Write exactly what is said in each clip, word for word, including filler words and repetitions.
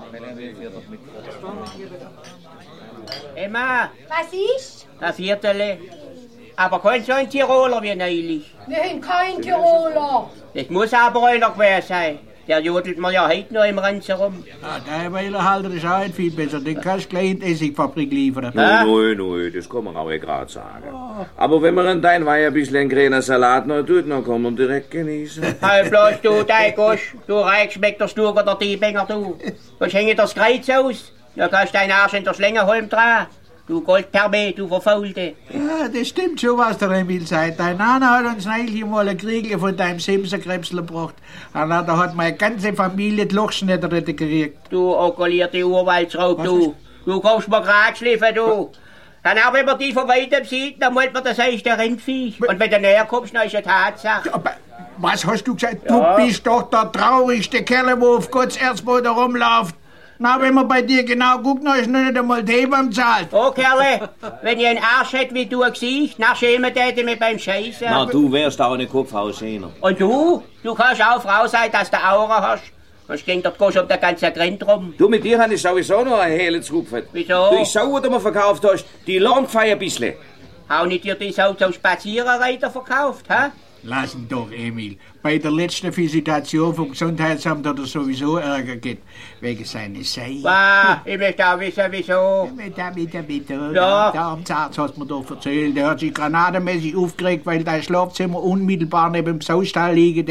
Emma! Was ist? Ein Viertel. Aber kein so ein Tiroler wie neulich. Wir haben keinen Tiroler. Das muss aber einer gewesen sein. Der jodelt mir ja heute noch im Ranz herum. Ja, der Weilerhalter ist auch nicht viel besser. Den kannst du gleich in die Essigfabrik liefern. Nein, nein, nein, das kann man auch gerade sagen. Oh. Aber wenn man an dein Wein ein bisschen grüner Salat noch tut, dann kann man direkt genießen. Hey, bloß du, dein Gosch, du Reichsmeck, der Sturger, der Diebinger, du. Was hängt das Kreuz aus? Da kannst du deinen Arsch in der Schlingerholm dran. Du Goldperme, du Verfaulte. Ja, das stimmt schon, was der Emil sagt. Dein Nana hat uns neulich mal ein Kriegel von deinem Simserkrebsel gebracht. Und da hat meine ganze Familie die Lochschnitter gekriegt. Du okkulierte Urwaldsraub, du. Du kommst mir grad schliffen, du. Dann auch wenn man die von weitem sieht, dann meint man, das heißt der Rindviech. Und wenn du näher kommst, dann ist es Tatsache. Aber was hast du gesagt? Ja. Du bist doch der traurigste Kerl, der auf Gottes Erzboden rumläuft. Na, wenn man bei dir genau guckt, dann ist noch nicht einmal die Hebamme zahlt. Oh, Kerle, wenn ich einen Arsch hätte wie du ein Gesicht, dann schämen täte mich beim Scheißen. Na, du wärst auch eine Kopfhaushähner. Und du? Du kannst auch Frau sein, dass du Aura hast. Sonst ging dort Gosch um den ganzen Grind rum. Du, mit dir habe ich sowieso noch eine Hele zu rupfen. Wieso? Du, ich schau, was du mir verkauft hast, die Lärmfeier ein bisschen. Hau nicht dir das Auto zum Spazierenreiter verkauft, hä? Lass ihn doch, Emil. Bei der letzten Visitation vom Gesundheitsamt hat er sowieso Ärger gegeben. Wegen seiner Sei. Bah, ich möchte auch wissen, wieso. Mit der, mit der, mit der. Ja. Der Amtsarzt hat mir doch erzählt. Der hat sich granatenmäßig aufgeregt, weil dein Schlafzimmer unmittelbar neben dem Saustall liegt.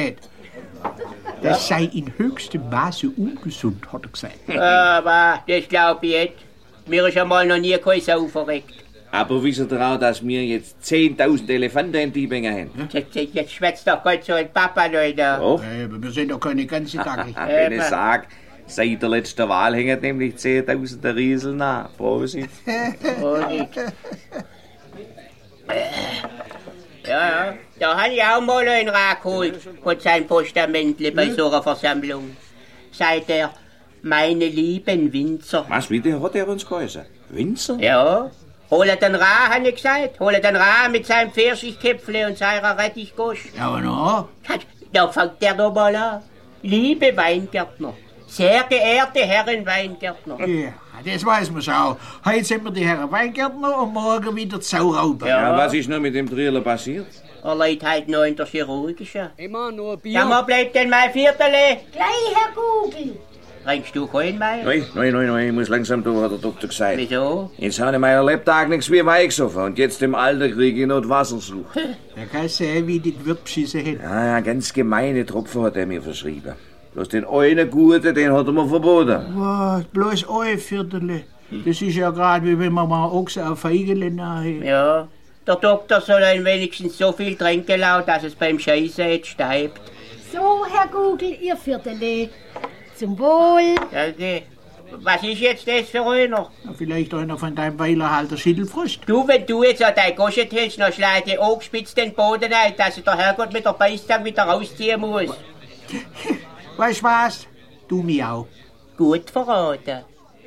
Das sei in höchstem Maße ungesund, hat er gesagt. Aber das glaub ich nicht. Mir ist einmal noch nie kein Sau verreckt. Aber wisst ihr auch, dass wir jetzt zehntausend Elefanten in Diebinger haben? Jetzt, jetzt schwätzt doch Gott so ein Papa, Leute. Oh. Ja, aber wir sind doch keine ganze Tage. Wenn ich sag, seit der letzten Wahl hängen nämlich zehntausend der Riesel nach. Prosit. Prosit. Ja, ja. Da habe ich auch mal einen Rat geholt von seinem Postamentle bei so einer Versammlung. Sagt er, meine lieben Winzer. Was, wie der hat er uns geheißen? Winzer? Ja. Holet den Ra, habe ich gesagt. Holet den Ra mit seinem Pfirsichkäpfle und seiner Rettichgosch. Ja, aber noch? Da fängt der doch mal an. Liebe Weingärtner, sehr geehrte Herren Weingärtner. Ja, das weiß man auch. Heute sind wir die Herren Weingärtner und morgen wieder die Saurauber. Ja. Ja, was ist noch mit dem Triller passiert? Er lebt halt noch in der chirurgischen. Immer nur Bier. Ja, wo bleibt denn mein Viertel? Gleich, Herr Google. Trinkst du keinen mehr? Nein, nein, nein, nein, ich muss langsam durch, hat der Doktor gesagt. Wieso? Jetzt habe ich meiner Lebtag nichts wie Wein gesoffen und jetzt im Alter kriege ich noch die Wassersucht. Da kannst du sehen, wie die die Wirt beschissen hat. Ja, ja, ganz gemeine Tropfen hat er mir verschrieben. Bloß den einen Guten, den hat er mir verboten. Was, bloß ein Viertel. Das ist ja gerade wie wenn man mal Ochse auf Feigele nachher. Ja, der Doktor soll ein wenigstens so viel trinken laut, dass es beim Scheißen jetzt steibt. So, Herr Google, Ihr Viertel. Zum Wohl. Danke. Was ist jetzt das für einer? Ja, vielleicht einer von deinem Weilerhalter Schittelfrost. Du, wenn du jetzt an dein Goschet hältst, dann schlägt dir angespitzt den Boden ein, dass der Herrgott mit der Beißzange wieder rausziehen muss. Weißt du was? Du mir auch. Gut verraten.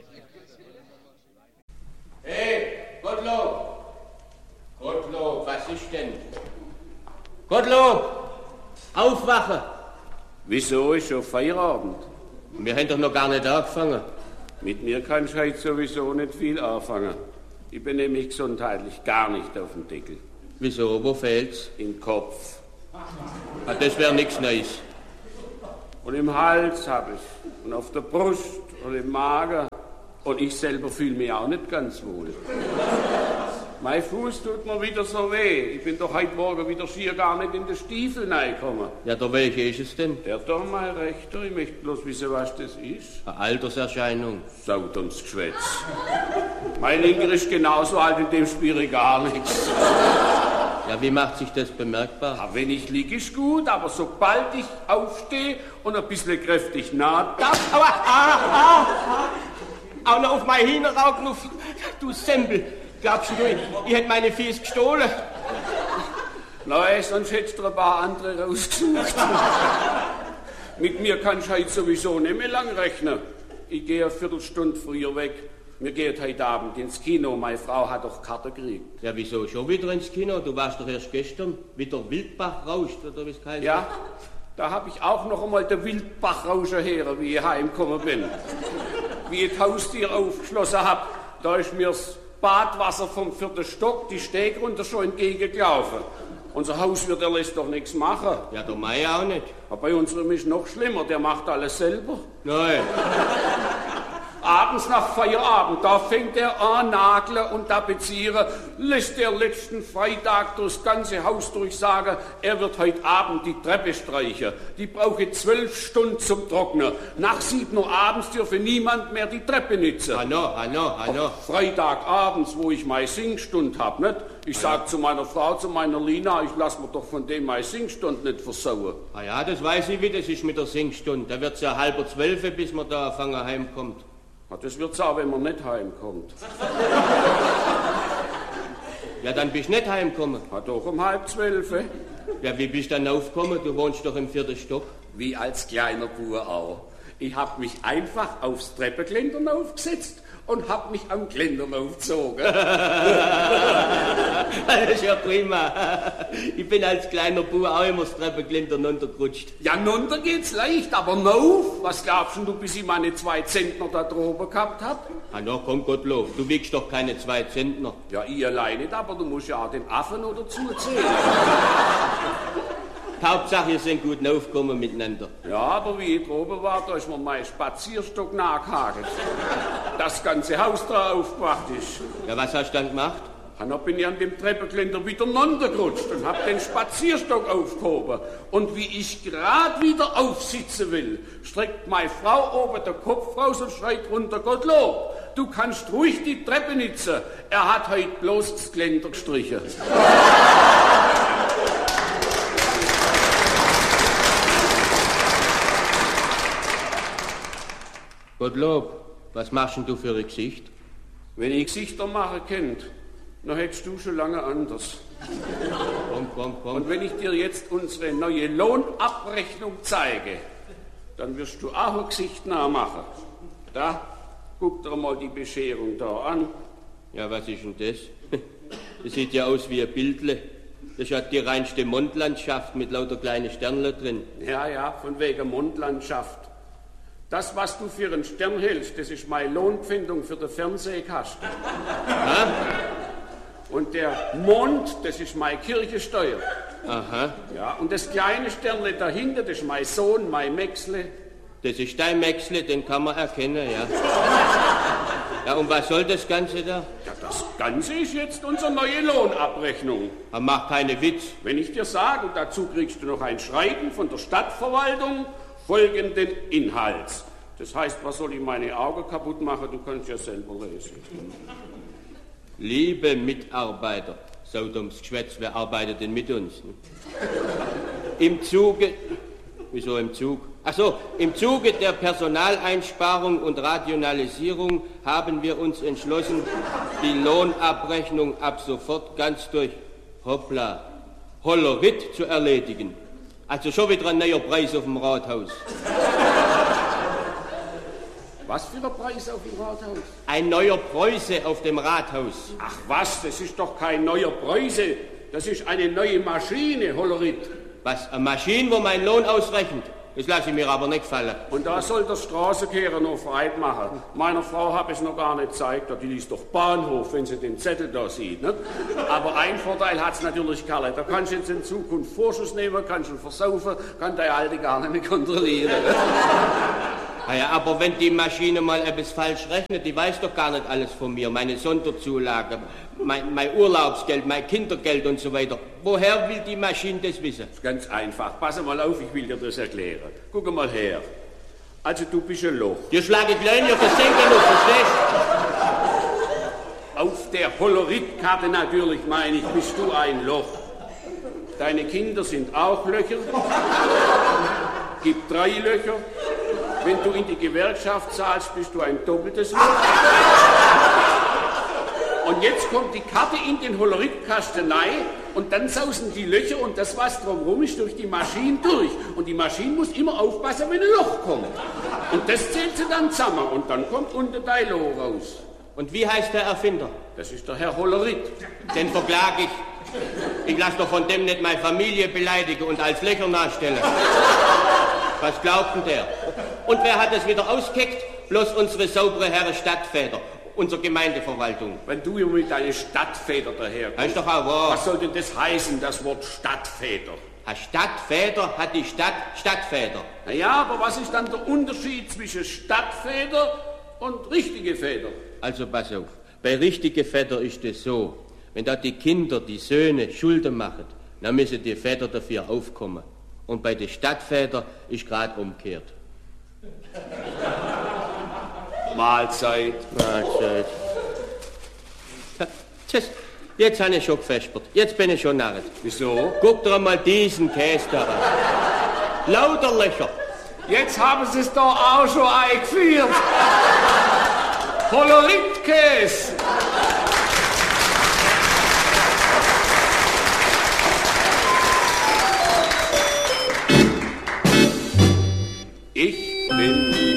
Hey, Gottlob! Gottlob, was ist denn? Gottlob! Aufwachen! Wieso ist schon Feierabend? Wir haben doch noch gar nicht angefangen. Mit mir kannst du heute sowieso nicht viel anfangen. Ich bin nämlich gesundheitlich gar nicht auf dem Deckel. Wieso? Wo fehlt's? Im Kopf. Ah, das wäre nichts Neues. Und im Hals hab ich. Und auf der Brust und im Magen. Und ich selber fühle mich auch nicht ganz wohl. Mein Fuß tut mir wieder so weh. Ich bin doch heute Morgen wieder schier gar nicht in die Stiefel reingekommen. Ja, der welche ist es denn? Der da, mein Rechter. Ich möchte bloß wissen, was das ist. Eine Alterserscheinung. Saut uns Geschwätz. Mein Linker ist genauso alt, in dem spüre ich gar nichts. Ja, wie macht sich das bemerkbar? Ja, wenn ich liege, ist gut, aber sobald ich aufstehe und ein bisschen kräftig nah darf... Aua, ah, ah, ah. Auch noch auf mein Hühneraugen, du Sempel. Glaubst du, ich, ich hätte meine Fies gestohlen? Nein, sonst hättest du ein paar andere rausgesucht. Mit mir kannst du heute sowieso nicht mehr lang rechnen. Ich gehe eine Viertelstunde früher weg. Wir gehen heute Abend ins Kino. Meine Frau hat doch Karte gekriegt. Ja, wieso schon wieder ins Kino? Du warst doch erst gestern. Wieder Wildbach rauscht, oder wie es heißt? Ja, da habe ich auch noch einmal den Wildbach rauschen her, wie ich heimgekommen bin. wie ich das Haustier aufgeschlossen hab, da ist mir das Badwasser vom vierten Stock die Steg runter schon entgegengelaufen. Unser Hauswirt, der lässt doch nichts machen. Ja, der Meier auch nicht. Aber bei unserem ist noch schlimmer, der macht alles selber. Nein. Abends nach Feierabend, da fängt er an, nageln und tapezieren, lässt der letzten Freitag durchs ganze Haus durchsagen, er wird heute Abend die Treppe streichen. Die brauche zwölf Stunden zum Trocknen. Nach sieben Uhr abends dürfe niemand mehr die Treppe nützen. Hanno, Hanno, Hanno. Freitagabends, wo ich meine Singstunde hab, nicht? Ich sag zu meiner Frau, zu meiner Lina, ich lass mir doch von dem meine Singstunde nicht versauen. Ah ja, das weiß ich, wie das ist mit der Singstunde. Da wird's ja halber zwölf, bis man da fangen heimkommt. Ja, das wird's auch, wenn man nicht heimkommt. Ja, dann bist du nicht heimgekommen. Ja, doch um halb zwölf. Eh? Ja, wie bist du dann aufgekommen? Du wohnst doch im vierten Stock. Wie als kleiner Bub auch. Ich hab mich einfach aufs Treppengeländern aufgesetzt und hab mich am Geländern aufgezogen. Das ist ja prima. Ich bin als kleiner Bub auch immer das Treppengeländern runtergerutscht. Ja, runter geht's leicht, aber noch? Was glaubst du, bis ich meine zwei Zentner da droben gehabt hab? Ah, na komm, Gottlob, du wiegst doch keine zwei Zentner. Ja, ich allein nicht, aber du musst ja auch den Affen oder zuzählen. Hauptsache, ihr seid gut aufgekommen miteinander. Ja, aber wie ich droben war, da ist mir mein Spazierstock nachgehakt. Das ganze Haus da aufgewacht ist. Ja, was hast du dann gemacht? Und dann bin ich an dem Treppengeländer wieder runtergerutscht und hab den Spazierstock aufgehoben. Und wie ich gerade wieder aufsitzen will, streckt meine Frau oben den Kopf raus und schreit runter, Gottlob, du kannst ruhig die Treppe nützen. Er hat heute bloß das Geländer gestrichen. Gottlob, was machst denn du für ein Gesicht? Wenn ich Gesichter machen könnt, dann hättest du schon lange anders. Komm, komm, komm. Und wenn ich dir jetzt unsere neue Lohnabrechnung zeige, dann wirst du auch ein Gesicht nachmachen. Da, guck dir mal die Bescherung da an. Ja, was ist denn das? Das sieht ja aus wie ein Bildle. Das hat die reinste Mondlandschaft mit lauter kleinen Sternle drin. Ja, ja, von wegen Mondlandschaft. Das, was du für einen Stern hältst, das ist meine Lohnpfändung für den Fernsehkasten. Ha? Und der Mond, das ist meine Kirchensteuer. Aha. Ja, und das kleine Sternle dahinter, das ist mein Sohn, mein Mäxle. Das ist dein Mäxle, den kann man erkennen, ja. Ja, und was soll das Ganze da? Ja, das Ganze ist jetzt unsere neue Lohnabrechnung. Aber mach keine Witz. Wenn ich dir sage, und dazu kriegst du noch ein Schreiben von der Stadtverwaltung, folgenden Inhalts. Das heißt, was soll ich meine Augen kaputt machen? Du kannst ja selber lesen. Liebe Mitarbeiter, Sodoms Geschwätz, wer arbeitet denn mit uns? Im Zuge, wieso im Zug? Ach so, im Zuge der Personaleinsparung und Rationalisierung haben wir uns entschlossen, die Lohnabrechnung ab sofort ganz durch Hoppla, Hollerit zu erledigen. Also schon wieder ein neuer Preis auf dem Rathaus. Was für ein Preis auf dem Rathaus? Ein neuer Preuße auf dem Rathaus. Ach was, das ist doch kein neuer Preuße. Das ist eine neue Maschine, Hollerit. Was, eine Maschine, wo mein Lohn ausrechnet? Das lasse ich mir aber nicht fallen. Und da soll der Straßenkehrer noch frei machen. Meiner Frau habe ich noch gar nicht gezeigt, die liest doch Bahnhof, wenn sie den Zettel da sieht. Ne? Aber ein Vorteil hat es natürlich, Karle. Da kannst du jetzt in Zukunft Vorschuss nehmen, kannst du versaufen, kann der Alte gar nicht mehr kontrollieren. Naja, aber wenn die Maschine mal etwas falsch rechnet, die weiß doch gar nicht alles von mir. Meine Sonderzulage, mein, mein Urlaubsgeld, mein Kindergeld und so weiter. Woher will die Maschine das wissen? Das ist ganz einfach. Pass mal auf, ich will dir das erklären. Guck mal her. Also du bist ein Loch. Du schlage Kleine auf das Senkerloch, verstehst du? Auf der Hollerit-Karte natürlich, meine ich, bist du ein Loch. Deine Kinder sind auch Löcher. Gibt drei Löcher. Wenn du in die Gewerkschaft zahlst, bist du ein doppeltes Loch. Und jetzt kommt die Karte in den Holleritkasten rein und dann sausen die Löcher und das, was drumherum ist, durch die Maschine durch. Und die Maschine muss immer aufpassen, wenn ein Loch kommt. Und das zählt sie dann zusammen und dann kommt unter dein Loch raus. Und wie heißt der Erfinder? Das ist der Herr Hollerit. Den verklage ich. Ich lasse doch von dem nicht meine Familie beleidigen und als Löcher nachstellen. Was glaubt denn der? Und wer hat das wieder ausgekickt? bloß unsere saubere Herren Stadtväter, unsere Gemeindeverwaltung. Wenn du hier mit deinen Stadtväter daherkommst. Heißt doch auch wahr. Was soll denn das heißen, das Wort Stadtväter? Ein Stadtväter hat die Stadt Stadtväter. Na ja, aber was ist dann der Unterschied zwischen Stadtväter und richtige Väter? Also pass auf, bei richtige Väter ist es so, wenn da die Kinder, die Söhne Schulden machen, dann müssen die Väter dafür aufkommen. Und bei den Stadtvätern ist gerade umgekehrt. Mahlzeit. Mahlzeit. Tschüss. Jetzt habe ich schon gefespert. Jetzt bin ich schon narret. Wieso? Guck dir mal diesen Käse da an. Lauter Löcher. Jetzt haben sie es doch auch schon eingeführt. Koloritkäse. Ich bin